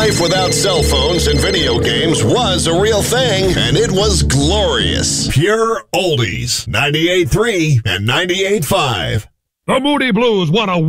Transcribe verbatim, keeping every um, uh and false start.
life without cell phones and video games was a real thing, and it was glorious. Pure Oldies, ninety-eight point three and ninety-eight point five. The Moody Blues won a